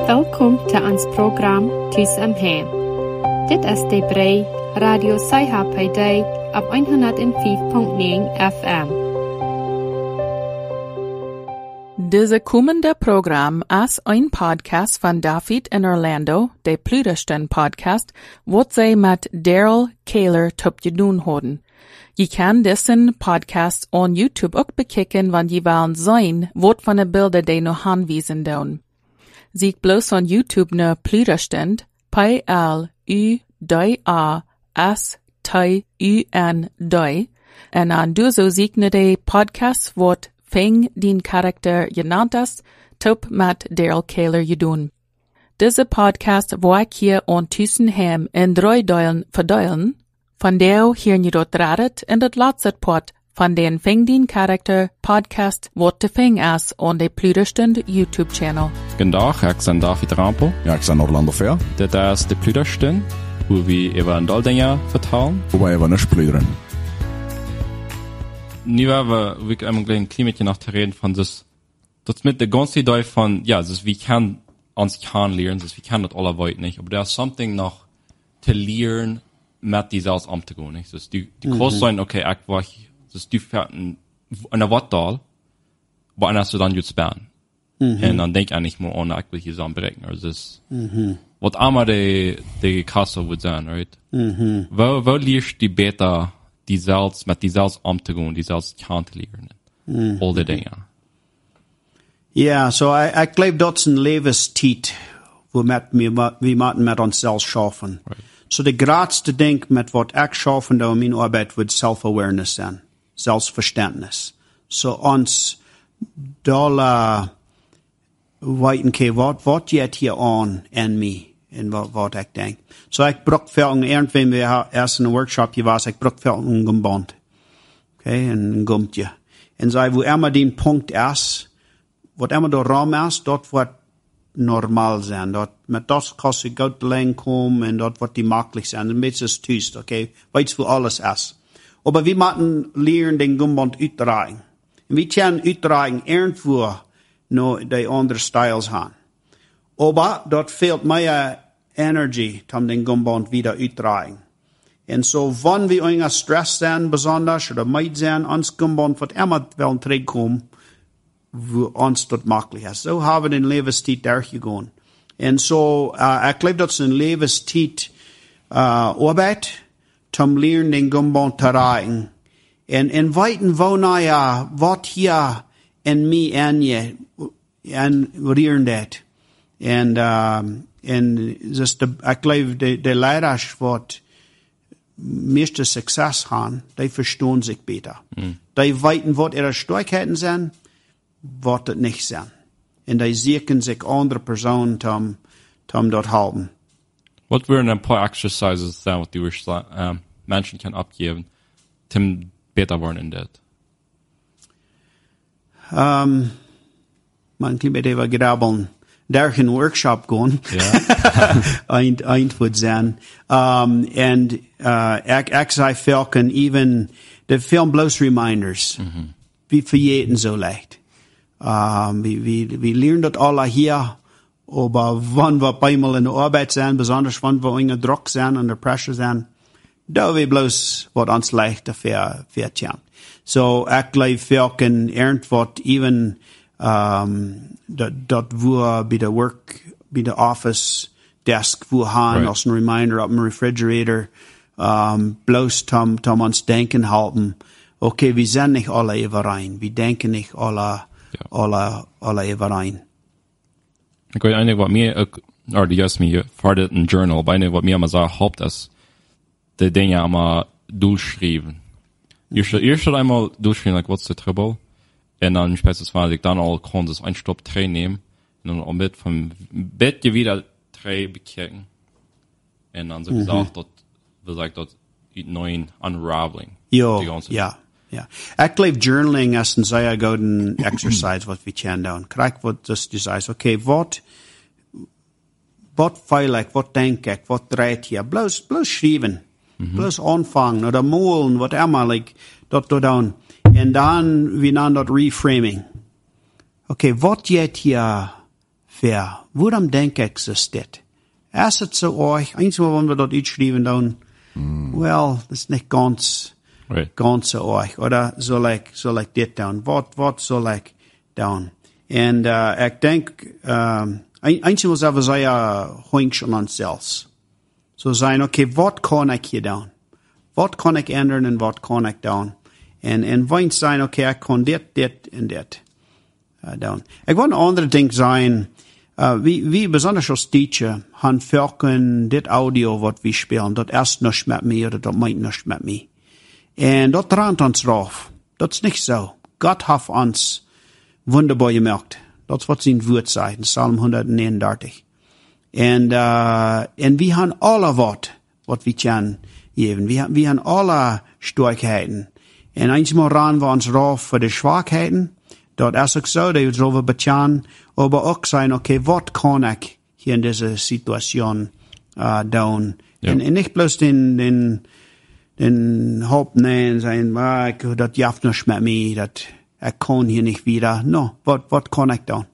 Welkom til ons program Tus om Hem. Dit is de Brei Radio Sci-Fi Day op 105.9 FM. Deze kommende program is een podcast van David en Orlando, de Pludersten podcast, wat zij met Daryl Kaler top je doen houden. Je kan deze podcast on YouTube ook bekijken, want je willen zien wat van de beelden die nog aanwijzen doen. Zie bloos on YouTube naar Pludersten, P-L-U-D-A-S-T-U-N-D, en aan zo zie je de podcast wat Fing din karakter genannt ist, top met Daryl Kaler je doen. Deze podcast wil ik hier ondertussen hem in 3 delen verdelen. Van deel hier je dat radet en dat laatste part van den Fing din karakter podcast wat te Fing is on de Pludersten YouTube channel. Goedendag, ik ben David Rampo. Ja, ik ben Orlando Fair. Dit is de Pludersten, hoe we over een dingen vertellen. Hoe wij over niet pluderen. Nu hebben we een klein beetje nog te reden van dus dat met de ganze idee van ja, dus we kan ons kan leren, dus we kan dat alle weit niet, aber there's something noch te leren met die zelfs om te gaan, niet? Dus die kost zijn, okay, ik wacht, dus die fährten eine Wortdal, wo anders du dann jetzt sparen. Und dann denk ich nicht mehr an, ich will hier zusammenbrechen, also das, was einmal die Kasse wird sein, right? Wo liest die Beta, die zelfs met die zelfs om te gaan, die zelfs kan te leren. Al die dingen. Ja, so ik geloof dat is een levenstijd, we moeten met onszelf schaffen. Right. So de grootste ding met wat ik schaffen door mijn arbeid wordt self-awareness zijn, zelfverständnis. So ons dolle weten, wat jet hier aan in mij. En wat ik denk. So ik bruk veel irgendwann we eerst in een workshop je was, ik bruk veel een gemband. Okay, een gumpje. En zei, wo immer den Punkt is, wat immer der Raum is, dat wordt normaal zijn. Dat, met dat kan je goed lijn komen en dat wordt die makkelijk zijn. Een beetje is thuis, okay. Weet wo alles is. Maar we moeten leren den gemband uitdragen. En we kunnen uitdragen irgendwo naar die andere styles gaan. Aber dort fehlt mehr Energy, um den Gumband wieder uitdragen. Und so, wenn wir irgendein Stress sind, besonders, oder meid sind, ans Gumband wird immer wel terugkommen, wo uns dort möglich ist. So haben wir den Lebenszeit durchgegangen. Und so, ich glaube, das ist ein Lebenszeit, Arbeit, zum Lernen den Gumband zu erreichen. Und weiten, wo naja, was hier in mir an je, en leren dat. En dus ik geloof de leiders wat meeste succes gaan, die verstaan zich beter. Die weten wat ihre Stärken zijn, wat het niet zijn. En die zoeken zich andere personen om dat helpen. Wat wären ein paar exercises zijn wat die mensen kan opgeven, om beter worden in dat? Man kann mit der Grabbeln durch einen Workshop gehen. Ja. ein wird sein. Und, ich sei Falken, even, the film blows reminders. Wie verjeten so leicht. Wir lernen das alle hier, aber wenn wir einmal in der Arbeit sind, besonders wenn wir unter Druck sind, under pressure sind, da wir bloß, was uns leichter vertjent. So, ich glaube, Falken, irgendwas, even, dat wo bij de work, bij de office desk wo han als een reminder op een refrigerator, bloos tom ons denken helpen. Okay, we zijn niet alle overeen. We denken niet alle overeen. Ik weet eigenlijk wat meer ook, or die juist meer voor een journal, bijna wat meer maar zo hoopt is, de dingen allemaal doelschrijven. Je should einmal doelschrijven, like, what's the trouble? En dan specifiek ik dan al kon dus een stop 3 nemen. En dan om met van bedje weer 3 bekijken. En dan zo gezegd dat wil ik dat uit neuen unraveling. Ja. Ik geloof journaling is een zeer goede exercise wat we kunnen doen. Krijg wat dus je zegt, oké, wat voel ik, wat denk ik, wat draait hier? Bloos schrijven. Bloos aanvangen, oder malen, wat immer, like, dat doen. En dan, we nennen dat reframing. Okay, wat jet hier Wer, worum denk ik is dit? Is het so euch? Einmal, wenn wir dort schreiben, dann, well, das ist nicht ganz so euch. Oder soll ich dit down? Wat soll ich down? Und, ich denk, einmal selber sei ja hoink an uns selbst. So sein, okay, wat kann ich hier down? Wat kann ich ändern und wat kann ich down? Und wein sein, okay, ich kann dit und dit down. Ich will ein anderes Ding sein, wie besonders als Teacher, han verken dit Audio, wat wir spielen, dat erst nicht mit mir oder dat meint nicht mit mir. Und dat rannt uns drauf. Dat ist nicht so. Gott hat uns wunderbar gemerkt. Dat is wat zijn woord zei, in Psalm 139. En wir haben alle wat wir können geben. Wir haben alle Stärkheiten. Und einmal ran wir uns rauf für die Schwachheiten. Dort ist auch so, die wir betjan, aber auch sein, okay, was kann ich hier in dieser Situation tun? Ja. Und nicht bloß den Hauptnehmen sein, das jaft nicht mit mir, das ich kann hier nicht wieder. No, was kann ich tun?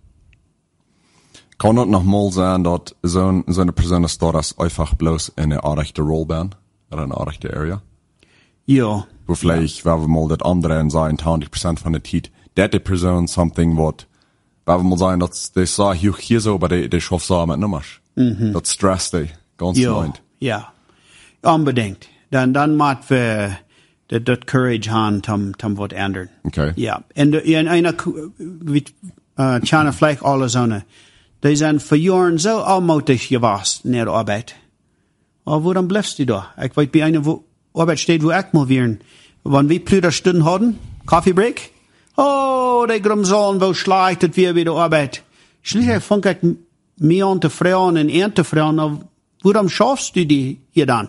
Kann das noch mal sein, dass so eine Person ist, dass einfach bloß in eine aardige Rolle bin, oder eine aardige Area? Ja. Wo vielleicht, wenn wir mal das andere sein, 20% von der Zeit, die Person something, wenn wir mal sagen, dass die sagt, hier so, aber die schafft so mit Nummers. Das stresst die, ganz mind. Ja. Unbedingt. Dann macht wir dat courage haben, tam wat ändern. Okay. Ja. Und einer, wie, tjana vielleicht alle Sonne, die sind für Jahren so allmächtig gewesen in der Arbeit. Aber wo dann bleibst du da? Ich weiß, bei einer Arbeit steht, wo ich mal wären. Wenn wir Plüder Stunden hatten, Kaffeebreak, oh, die Grumsollen, wo schleichtet wir bei der Arbeit. Schließlich fang ich mir an zu fragen und er zu fragen, warum schaffst du die hier dann?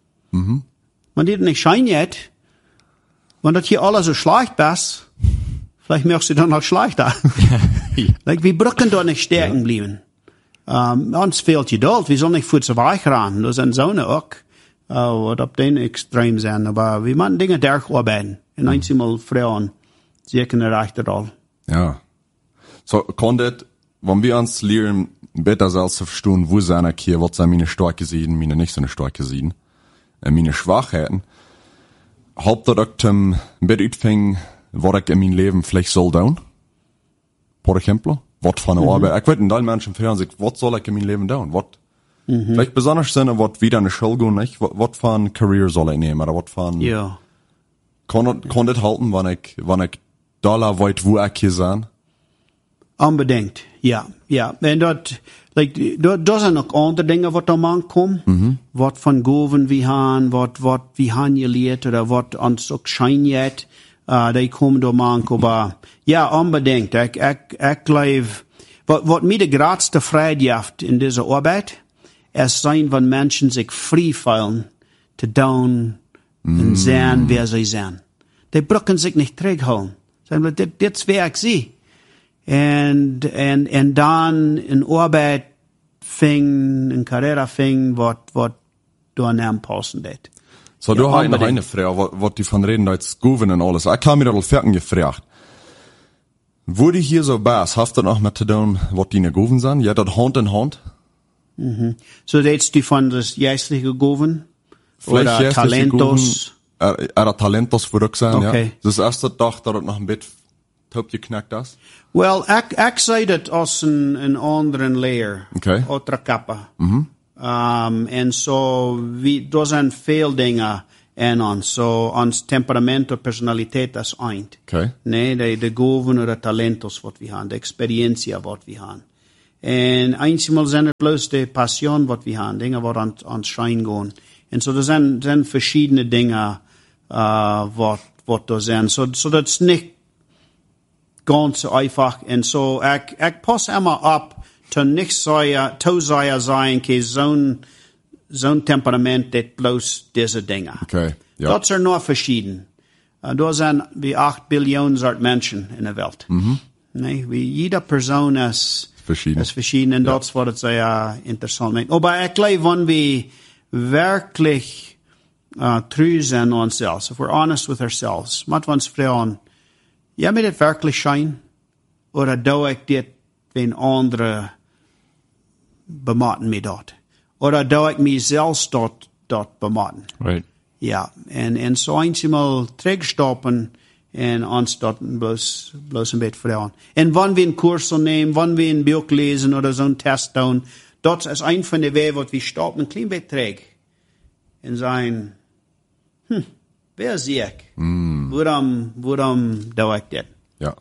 Wenn die nicht schein jetzt, wenn das hier alles so schlecht ist, vielleicht möchtest du dann noch schlechter. Like, wir brücken dort nicht stärken bleiben. Uns fehlt Geduld, wir sollen nicht viel zu weich ran. Das sind so eine auch, was auf den Extrem sind. Aber wir müssen Dinge durcharbeiten. Und einmal fragen, sie können erreicht das all. Ja. So, kann das, wenn wir uns lernen, besser selbst zu verstehen, wo sind ich hier, was sind meine Stärke sehen, meine nicht so eine Stärke sehen, meine Schwachheiten, Hauptprodukt bet uitving wat ik in mijn leven vielleicht soll doen. Por ejemplo, wat van een arbeid. Ik weet in dat mensen vragen zich, wat zal ik in mijn leven doen? Wat, vielleicht besonders zijn wat wieder eine Schule gaan, nicht? Wat van career soll ich nehmen, oder wat van, Ja. Kann das halten, wenn ich da weet, wo ich hier sein? Unbedingt, ja. En dat zijn ook andere dingen wat er aankomen. Wat van goven we gaan, wat we gaan geleerd, oder wat ons ook schijnt, die komen door aankomen. Maar ja, unbedingt. Ik geloof, wat mij de grootste vrijheid heeft in deze arbeid, is zijn van mensen zich vrij voelen, te doen en zijn wer sie zijn. Die brücken sich nicht terughouden. Zeggen, dit is wer ik zie. En dan een arbeid fing, een carrière fing, wat door naam passen deed. So, du hast noch eine Frage, wat die von reden, als Goven und alles. Ich habe mir das al fertig gefragt. Wo die hier so bist, hast du noch mit zu tun, was die Goven sind? Ja, das Hand in Hand? So, redest du von das geistliche Goven? Vielleicht Oder Talentos? Talentos würde ich sagen, Okay. ja. Das erste Tag, dass das noch ein bisschen top geknackt ist. Well, ik zei dat als een andere layer. Okay. Otra capa. En so, er zijn veel dingen in ons. So, ons temperament of personaliteit is eind. Okay. Nee, de goven oder talentos wat we hebben, de experientie wat we hebben. En eenmaal zijn het bloos de passion wat we hebben, dingen wat ons schijn gaan. En so, er zijn verschillende dingen, wat er zijn. So dat is niet ganz so einfach. Und so, ich passe immer ab, zu nicht sein, zo'n Temperament, das bloß diese Dinge. Okay, ja. Das sind nur verschieden. Da sind wie 8 Billionen Art Menschen in der Welt. Nee, wie jede Person ist verschieden. Und das wird sehr interessant. Aber ich glaube, wenn wir wirklich true sind uns selbst, if we're honest with ourselves, mit uns fragen, ja, mir das wirklich schein? Oder do ich dit wenn andere bematen mir dort. Oder da ich mich selbst dort bematen. Right. Ja, en so einmal terugstappen en ons dort bloß ein bisschen vertrauen. En wann wir einen Kurs nehmen, wann wir ein Buch lesen oder so einen Test tun, dort ist ein von den Wegen, wo wir stoppen, ein klein bisschen träg. Und sagen, wer sehe ich? Warum da ich das? Ja.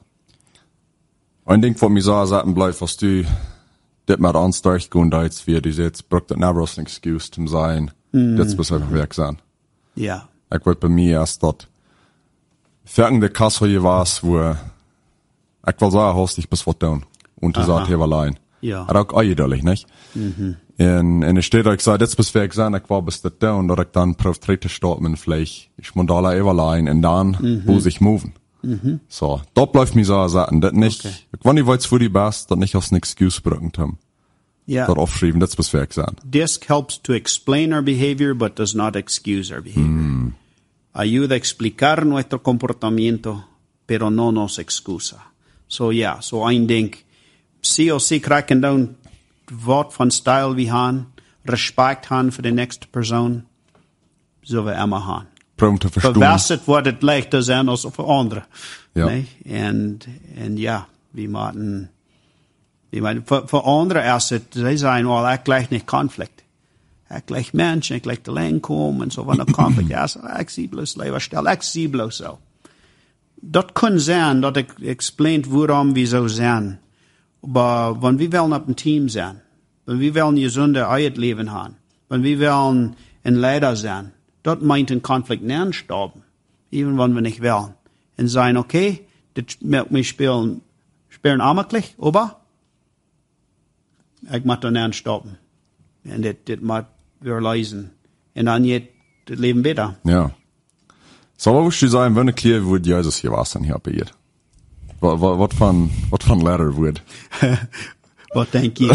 Ein Ding, was mir so sagen bleibt, was du das mit uns durchgehen darfst, wie du jetzt, braucht das never als Excuse zum sein, das muss einfach weg sein. Ja. Ich wollte bei mir erst dort, folgende Kasse hier war's, wo, ich will sagen, hast dich bis was tun. Und du sagst, hier war allein. Ja. Aber auch eindeutig, nicht? En er steht, ik zei, dit is weg zijn, ik wou best dat doen, dat ik dan proef treten stappen, vielleicht, ich muss da even line, en dan, wo sich moven. So, dort läuft mir so Sachen, das nicht, Okay. ich war nicht weit für die Best, das nicht als eine Excuse brücken haben. Ja. Dort aufschreiben, das ist weg sein. This helps to explain our behavior, but does not excuse our behavior. Ayuda a explicar nuestro comportamiento, pero no nos excusa. So ja, so ein Ding, sí o sí cracken down, wat van style we gaan, respect gaan voor de nächste persoon, zo we immer gaan. Proben zu verstehen. Verwasset wordt het leichter zijn als voor anderen. Ja. Nee? En ja, we moeten, voor anderen is het, zij zijn wel, ik gleich niet conflict. Ik gleich mensen, ik gleich de lijn komen, en zo van een conflict. Ja, ik zie bloos leverstel, ik zie bloos zo. Dat kan zijn, dat ik explaint waarom we zo zijn. Maar wenn wir wollen op een team zijn, wenn wir wollen een gezonde uitleven haben, wenn wir wollen ein Leiter sein, dort meint ein Konflikt nicht stoppen, even wenn wir nicht wollen. Und sagen, okay, das möchte mich spielen amtlich, aber ich muss da nicht stoppen. Und das muss wir leisen. Und dann geht das Leben besser. Ja. So, was würdest du sagen, wenn eine Klier würde Jesus hier was dann hier bei ihr? Was von Lehrer würde? Was denk je?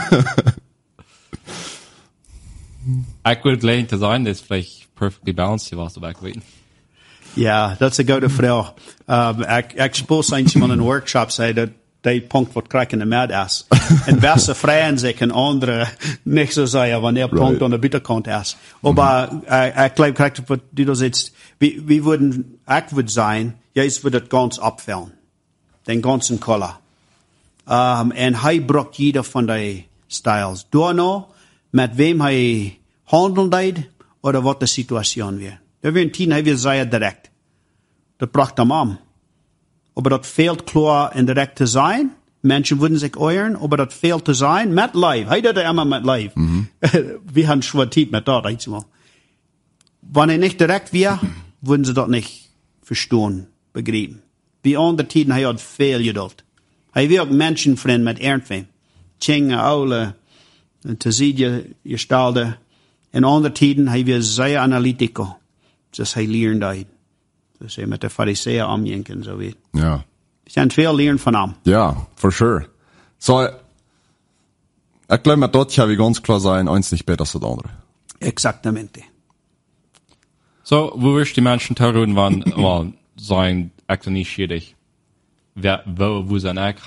Ich würde gleich zu sein, das ist vielleicht perfectly balanced, hier was du wegweten. Ja, dat is een goede vraag. Ik suppose eens iemand in een workshop zei dat die punkt wat krijg in de med is. En beste vrienden zich en andere niet zo zeggen wanneer punkt aan de buitenkant is. Maar ik geloof krijg wat du da zegt. We würden, ik würde zijn, juist würde het ganz abfällen. Den ganzen Color. En hij braucht jeder von die styles. Door met wem hij handelen deed, oder wat de situation weer. Da wir in Tien, hij weer zeer direct. Dat bracht hem aan. Aber dat fehlt klar en direct te zijn. Menschen würden sich euren, aber dat fehlt te zijn met live. Hij deed immer met live. Wir haben schwer Zeit mit dort, einmal. Wenn er nicht direkt wäre, würden sie das nicht verstehen, begreifen. Wie andere Tiden, hij had veel geduld. Hij wil ook menschenvriend met irgendwem. Tjinge, oude, te zien gestelde. In andere Tiden, hij was zeer analytico. Dus hij leert dat. Dus hij met de Pharisäer omgingen, zo weet. Ja. We zijn veel leren van hem. Ja, for sure. So, ich glaube, mit dort habe ich ganz klar sein, eins nicht besser als das andere. Exactamente. So, wo wirst die Menschen tun, wann sein echt nicht schädig? Wo sein echt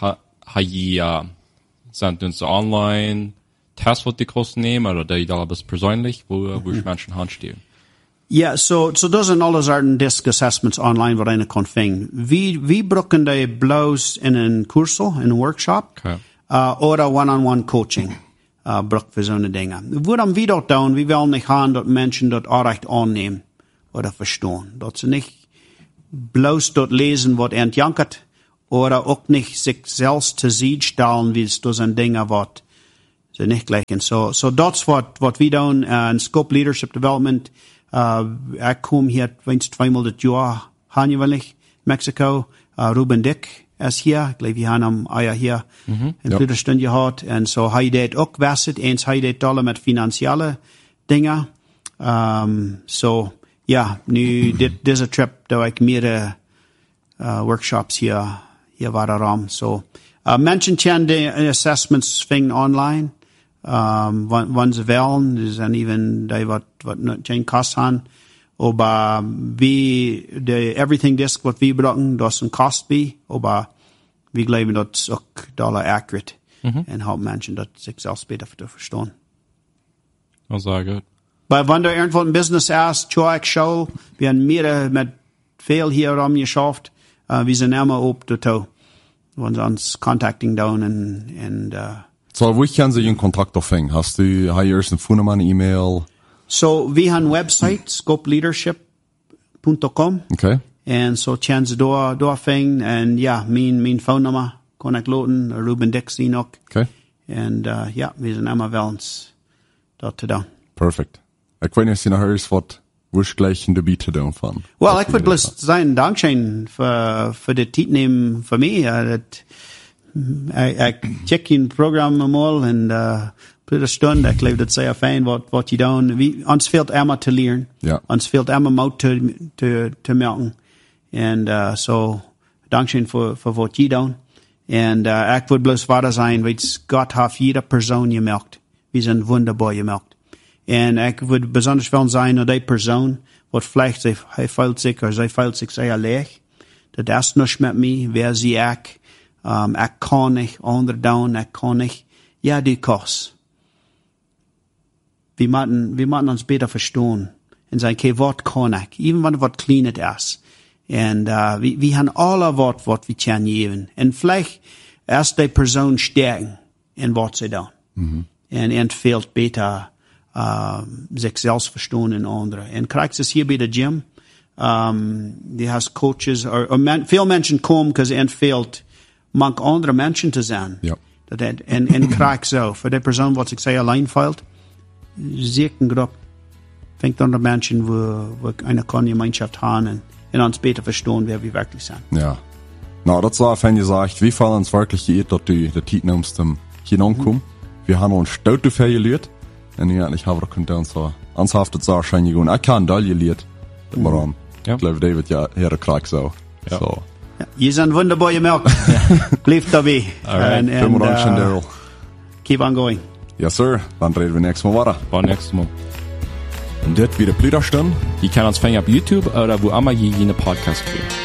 sind uns so online Tests, was die kosten nehmen, oder die da bis persönlich, wo Menschen handstehen? Ja, so das sind alles Arten Disk Assessments online, wat eine kan vinden. Wie brauchen die bloß in een Kurso, in een Workshop, Okay. oder One-on-One Coaching, braucht für so eine Dinge. Woran wir dort tun, wir wollen nicht haben, dass Menschen dort auch recht annehmen oder verstehen. Dass sie nicht bloß dort lesen, was entjankert, oder auch nicht sich selbst zu sehen stellen, wie es das sind Dinge, was sie nicht gleichen. So das, was wir tun, in Scope Leadership Development, ich komme hier zweimal das Jahr, jährlich, Mexiko, Ruben Dick ist hier, ich glaube, wir haben Eier hier in Blüterstunde gehabt, und so, hij deed auch wasset, eins, hij deed alle mit finanzielle Dinge, so, ja, nu, diese Trip, da ich mehrere, Workshops hier war daran, so, Menschen kennen die Assessments fingen online, wann sie wollen, das sind even die, was kein Kost haben, aber wie, die Everything Disk, was wir brauchen, das ist ein Kost bei, aber wir glauben, dat is ook dollar accurate. En helpt mensen dat zich zelfs beter te verstaan. Oh, sehr gut. Weil wenn du irgendwo ein Business hast, ich schau, wir haben mehr mit viel hier rumgeschafft, wir sind immer ob dazu. Wenn sie uns contacting down und So, wo kann sich in Kontakt aufhängen? Hast du erst eine Phone Nummer, eine E-Mail? So, wir haben eine Website, scopeleadership.com. Okay. Und so können sie da aufhängen. Und ja, mein Phone Nummer kann ich lauten, Ruben Dixie noch. Okay. Und ja, wir sind immer willens, dort zu tun. Perfect. Ich weiß nicht, ob du was gleich in der Biete tun von. Well, ich würde bloß sagen, Dankeschön für die Zeit nehmen für mich. Ich check ein Programm mal und eine Stunde. Ich glaube, das ist sehr fein, was ihr tun. Uns fehlt immer zu lernen. Ja. Uns fehlt immer Mut zu merken. Und so, Dankeschön für was ihr tun. Und ich würde bloß weiter sein, weil Gott hat jede Person gemerkt. Wir sind wunderbar gemerkt. Und ich würde besonders wollen sein, dass die Person, was vielleicht sie fühlt sich oder sie fühlt sich sehr leicht, das ist nicht mit mir, wer sie ich kann nicht, andere down, ich kann nicht. Ja, die kannst. Wir müssen uns besser verstehen. Und sagen, okay, was kann ich? Even wenn was kleines ist. Und wir haben alle was wir können geben. Und vielleicht erst die Person stärken in was sie tun. Und fehlt besser sich selbst verstehen in andere. Und kriegst es hier bei der Gym, die hast Coaches, viele Menschen kommen, because fehlt manch andere Menschen zu sein. Ja. Und kriegst so, für die Person, was sich sehr allein fühlt, sieht eine Gruppe, fängt an der Menschen, wo eine Gemeinschaft haben und uns besser verstehen, wer wir wirklich sind. Ja. Na, das war, wenn ihr sagt, wie fallen uns wirklich geirrt, dass du der Titel nimmst, hier ankommen. Wir haben uns stolz dafür gelehrt. Und ja, ich habe auch uns so ernsthafte Sachen gehen. Ich kann da gelehrt. Aber, Ja. ich glaube, David, ja, hier kriegt so. Ja. So. Ja, ihr seid wunderbar gemerkt. Bleibt dabei. Alright. Vielen Dank, Daryl. Keep on going. Yes, sir. Dann reden wir nächstes Mal weiter. Bis nächstes Mal. Und das wieder Plüderstunde. Die kann uns finden auf YouTube oder wo immer je jene Podcast kriegen.